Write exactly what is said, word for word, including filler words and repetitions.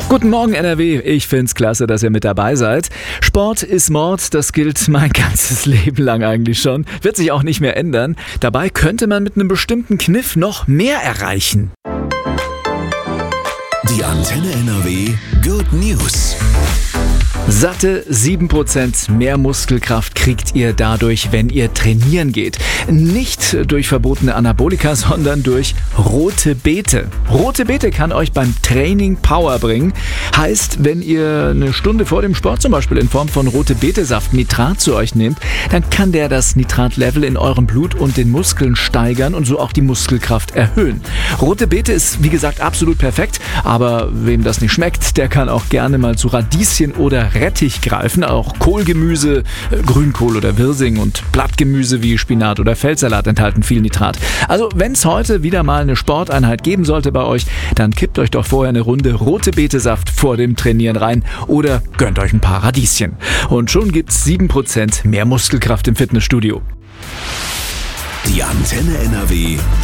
Guten Morgen N R W, ich find's klasse, dass ihr mit dabei seid. Sport ist Mord, das gilt mein ganzes Leben lang eigentlich schon, wird sich auch nicht mehr ändern. Dabei könnte man mit einem bestimmten Kniff noch mehr erreichen. Die Antenne N R W Good News. Satte sieben Prozent mehr Muskelkraft kriegt ihr dadurch, wenn ihr trainieren geht. Nicht durch verbotene Anabolika, sondern durch rote Beete. Rote Beete kann euch beim Training Power bringen. Heißt, wenn ihr eine Stunde vor dem Sport zum Beispiel in Form von rote Beete-Saft Nitrat zu euch nehmt, dann kann der das Nitratlevel in eurem Blut und den Muskeln steigern und so auch die Muskelkraft erhöhen. Rote Beete ist, wie gesagt, absolut perfekt, aber wem das nicht schmeckt, der kann auch gerne mal zu Radieschen oder Rettich greifen. Auch Kohlgemüse, Grünkohl oder Wirsing und Blattgemüse wie Spinat oder Feldsalat enthalten viel Nitrat. Also wenn es heute wieder mal eine Sporteinheit geben sollte bei euch, dann kippt euch doch vorher eine Runde rote Beete-Saft vor dem Trainieren rein oder gönnt euch ein paar Radieschen. Und schon gibt's sieben Prozent mehr Muskelkraft im Fitnessstudio. Die Antenne N R W